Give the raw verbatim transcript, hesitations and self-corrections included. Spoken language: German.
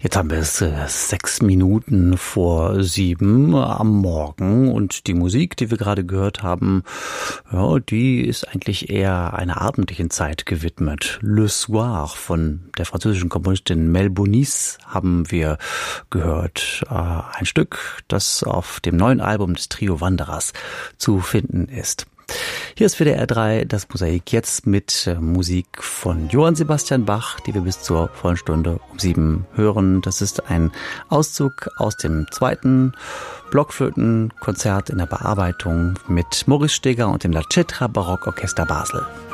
Jetzt haben wir es äh, sechs Minuten vor sieben am Morgen und die Musik, die wir gerade gehört haben, ja, die ist eigentlich eher einer abendlichen Zeit gewidmet. Le Soir von der französischen Komponistin Mel Bonis haben wir gehört. Äh, ein Stück, das auf dem neuen Album des Trio Wanderers zu finden ist. Hier ist für der R drei das Mosaik jetzt mit äh, Musik von Johann Sebastian Bach, die wir bis zur vollen Stunde um sieben hören. Das ist ein Auszug aus dem zweiten Blockflötenkonzert in der Bearbeitung mit Maurice Steger und dem La Cetra Barockorchester Basel.